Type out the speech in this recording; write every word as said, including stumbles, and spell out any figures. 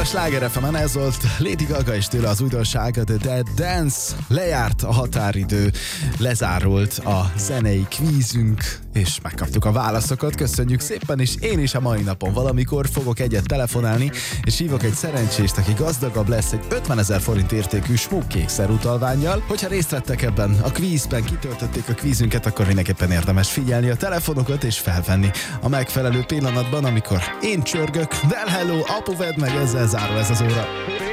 a Sláger ef emen, ez volt Lady Gaga és tőle az újdonság, The Dead Dance. Lejárt a határidő, lezárult a zenei kvízünk, és megkaptuk a válaszokat. Köszönjük szépen, és én is a mai napon valamikor fogok egyet telefonálni, és hívok egy szerencsést, aki gazdagabb lesz egy ötvenezer forint értékű smókkékszer utalvánnyal. Hogyha részt vettek ebben a kvízben, kitöltötték a kvízünket, akkor mindenképpen érdemes figyelni a telefonokat és felvenni a megfelelő pillanatban, amikor én csörgök. Del hello, apu, vedd meg, ezzel zárul ez az óra.